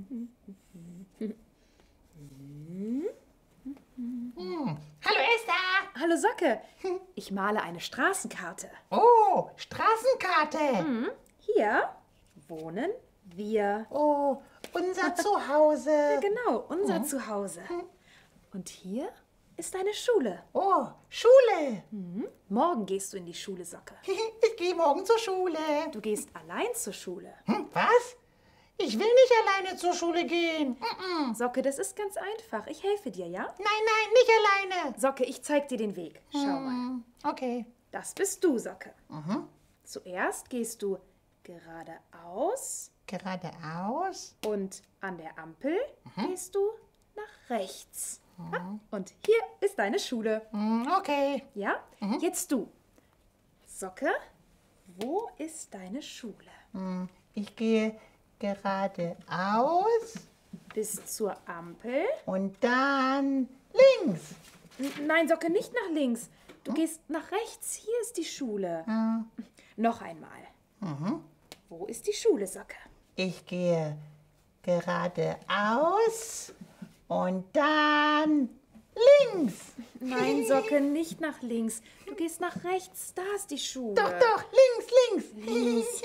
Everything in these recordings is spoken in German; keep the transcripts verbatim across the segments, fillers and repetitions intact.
Hm. Hallo Esther! Hallo Socke, ich male eine Straßenkarte. Oh, Straßenkarte! Mhm. Hier wohnen wir. Oh, unser Zuhause. Ja, genau, unser Zuhause. Und hier ist deine Schule. Oh, Schule. Mhm. Morgen gehst du in die Schule, Socke. Ich gehe morgen zur Schule. Du gehst allein zur Schule. Hm, was? Ich will nicht alleine zur Schule gehen. Mm-mm. Socke, das ist ganz einfach. Ich helfe dir, ja? Nein, nein, nicht alleine. Socke, ich zeig dir den Weg. Schau mal. Hm, okay. Das bist du, Socke. Mhm. Zuerst gehst du geradeaus Geradeaus. und an der Ampel gehst du nach rechts. Ha? Und hier ist deine Schule. Hm, okay. Ja? Jetzt du. Socke, wo ist deine Schule? Hm, ich gehe geradeaus Bis zur Ampel. und dann links. N- Nein, Socke, nicht nach links. Du gehst nach rechts. Hier ist die Schule. Hm, Noch einmal. mhm. Wo ist die Schule, Socke? Ich gehe geradeaus und dann links. Nein, Socke, nicht nach links. Du gehst nach rechts. Da ist die Schule. Doch, doch, links, links.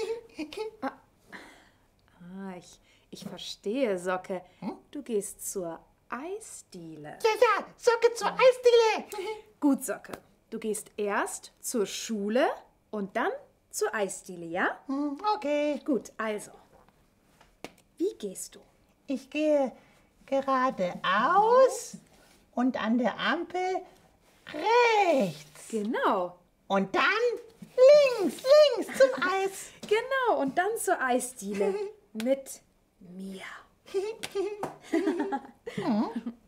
Ah, ich, ich verstehe, Socke. Du gehst zur Eisdiele. Ja, ja, Socke zur Eisdiele. Gut, Socke. Du gehst erst zur Schule und dann zur Eisdiele, ja? Hm, okay. Gut, also. Wie gehst du? Ich gehe geradeaus und an der Ampel rechts. Genau. Und dann links, links zum Eis. Genau, und dann zur Eisdiele mit mir. Hm.